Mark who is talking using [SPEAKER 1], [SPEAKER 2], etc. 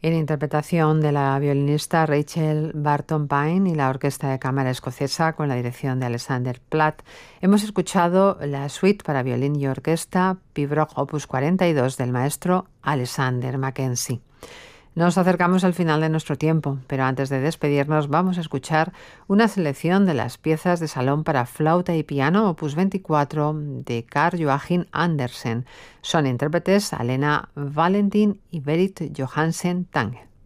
[SPEAKER 1] En interpretación de la violinista Rachel Barton Pine y la Orquesta de Cámara Escocesa con la dirección de Alexander Platt, hemos escuchado la suite para violín y orquesta Pibroch Opus 42 del maestro Alexander Mackenzie. Nos acercamos al final de nuestro tiempo, pero antes de despedirnos vamos a escuchar una selección de las piezas de salón para flauta y piano Opus 24 de Carl Joachim Andersen. Son intérpretes Alena Valentin y Berit Johansen Tange.